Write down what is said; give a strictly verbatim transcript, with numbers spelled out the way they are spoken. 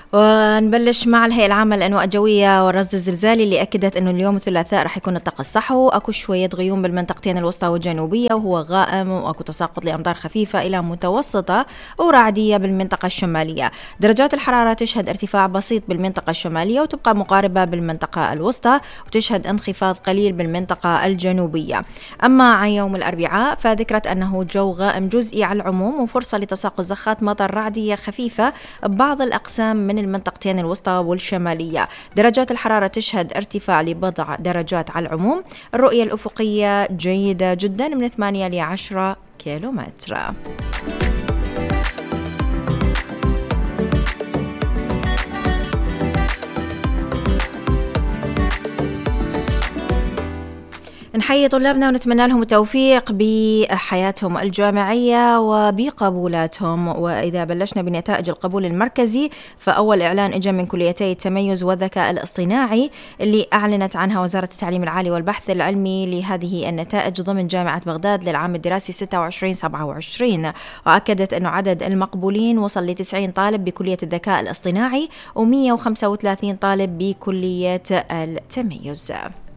ونبلش مع الهيئة العامة للأنواع الجوية والرصد الزلزالي اللي أكدت أنه اليوم الثلاثاء رح يكون الطقس صحو، أكو شوية غيوم بالمنطقتين الوسطى والجنوبية وهو غائم، وأكو تساقط لأمطار خفيفة إلى متوسطة ورعدية بالمنطقة الشمالية. درجات الحرارة تشهد ارتفاع بسيط بالمنطقة الشمالية وتبقى مقاربة بالمنطقة الوسطى، وتشهد انخفاض قليل بالمنطقة الجنوبية. أما عن يوم الأربعاء فذكرت أنه جو غائم جزئي على العموم وفرصة لتساقط زخات مطر رعدية خفيفة ببعض الأقسام من المنطقتين الوسطى والشمالية. درجات الحرارة تشهد ارتفاع لبضع درجات على العموم. الرؤية الأفقية جيدة جدا من ثمانية لعشرة كيلومتر. نحيي طلابنا ونتمنى لهم التوفيق بحياتهم الجامعية وبقبولاتهم. وإذا بلشنا بنتائج القبول المركزي، فأول إعلان إجا من كليتي التميز والذكاء الاصطناعي اللي أعلنت عنها وزارة التعليم العالي والبحث العلمي لهذه النتائج ضمن جامعة بغداد للعام الدراسي ستة وعشرين سبعة وعشرين. وأكدت أنه عدد المقبولين وصل ل تسعين طالب بكلية الذكاء الاصطناعي و135 طالب بكلية التميز.